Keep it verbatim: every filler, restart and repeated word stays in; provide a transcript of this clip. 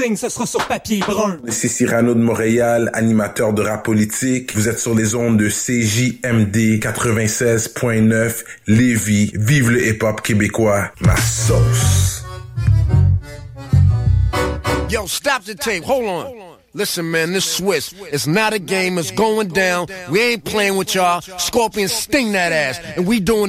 ce sera sur papier brun. C'est Cyrano de Montréal, animateur de rap politique. Vous êtes sur les ondes de C J M D quatre-vingt-seize point neuf Lévis. Vive le hip-hop québécois. Ma sauce. Yo, stop the tape. Hold on. Listen, man, this Swiss. It's not a game. It's going down. We ain't playing with y'all. Scorpion sting that ass. And we doing